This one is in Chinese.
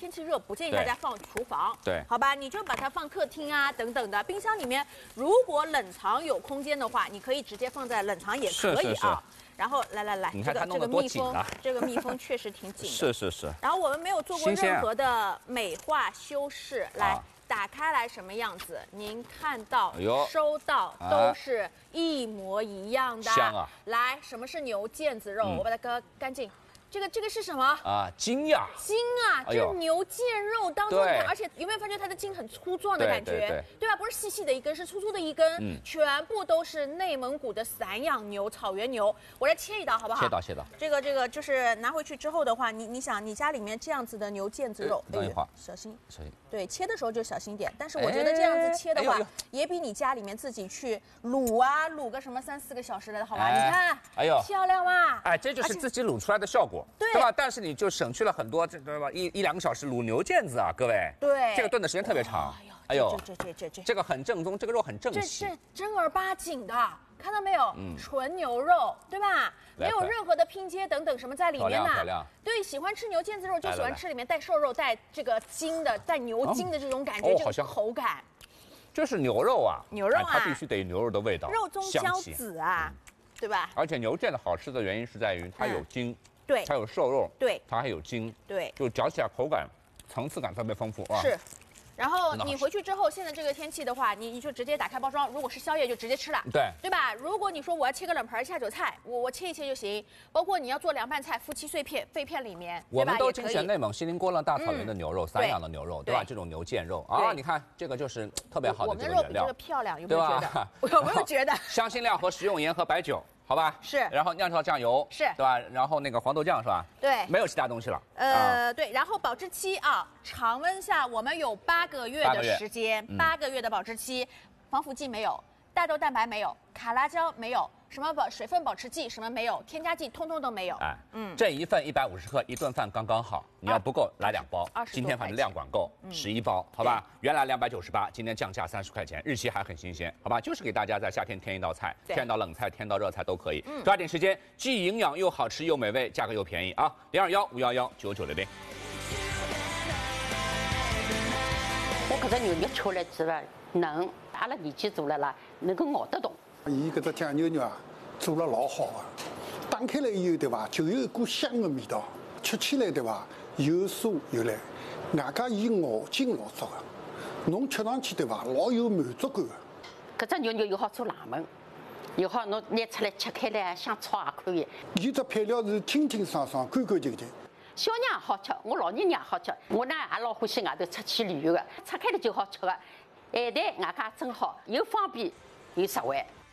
天气热，不建议大家放厨房， 对， 好吧？你就把它放客厅啊等等的，冰箱里面如果冷藏有空间的话，你可以直接放在冷藏也可以啊。然后来， 你看它弄这个得多紧啊！ 这个密封确实挺紧的。 是。 然后我们没有做过任何的美化修饰，来。打开来什么样子？您看到、收到都是一模一样的。 香啊！ 来，什么是牛腱子肉？我把它割干净。这个是什么啊？筋呀！ 筋啊！这是牛腱肉当中的，而且有没有发觉它的筋很粗壮的感觉？对吧？不是细细的一根，是粗粗的一根。全部都是内蒙古的散养牛、草原牛。我来切一刀，好不好？ 切刀。 这个就是拿回去之后的话，你想，你家里面这样子的牛腱子肉， 等一会儿， 小心。对，切的时候就小心点。但是我觉得这样子切的话，也比你家里面自己去卤个什么3、4个小时来的好吧？你看，漂亮吧？ 哎，这就是自己卤出来的效果。对吧？但是你就省去了很多，对吧？一2个小时卤牛腱子啊，各位。 对， 这个炖的时间特别长。哎呦，这个很正宗，这个肉很正气，这正儿八经的，看到没有？纯牛肉，对吧？没有任何的拼接等等什么在里面的。对，喜欢吃牛腱子肉就喜欢吃里面带瘦肉、带这个筋的、带牛筋的这种感觉，这个口感。 这是牛肉啊，它必须得有牛肉的味道， 肉中焦子啊，对吧？ 而且牛腱子好吃的原因是在于它有筋。 对， 它有瘦肉， 对， 它还有筋， 对， 就嚼起来口感、层次感特别丰富啊。 是，然后你回去之后，现在这个天气的话，你就直接打开包装，如果是宵夜就直接吃了，对吧？如果你说我要切个冷盘下酒菜，我切一切就行。包括你要做凉拌菜，夫妻肺片里面， 我们都精选内蒙锡林郭勒大草原的牛肉，散养的牛肉，对吧？这种牛腱肉啊，你看这个就是特别好的这个原料。我们的肉比这个漂亮，有没有觉得？有没有觉得？ 香辛料和食用盐和白酒。好吧， 是， 然后酿造酱油是， 对吧？然后那个黄豆酱是吧？ 对， 没有其他东西了。 对，然后保质期啊，常温下我们有8个月的时间，8个月的保质期，防腐剂没有，大豆蛋白没有，卡拉胶没有，什么水分保持剂什么没有，添加剂通通都没有。 这一份150克，一顿饭刚刚好。你要不够来2包，今天反正量管够，11包，好吧？原来298，今天降价30块钱，日期还很新鲜，好吧？就是给大家在夏天添一道菜，添一道冷菜，添一道热菜都可以。抓紧时间，既营养又好吃又美味，价格又便宜啊！021-511-9900。 我觉着牛肉吃来之外，嫩，阿拉年纪大了啦，能够咬得动。 伊搿只酱牛肉啊，做了老好啊，打开来以后对吧，就有一股香的味道，吃起来对吧，又酥又烂，外加伊咬劲老足的，侬吃上去对吧，老有满足感的。 搿只牛肉又好做冷焖，又好侬拿出来切开来像炒也可以。 伊只配料是清清爽爽、干干净净。 小人也好吃，我老人也好吃。我呢也老欢喜外头出去旅游的，拆开了就好吃的。咸淡外加真好，又方便又实惠。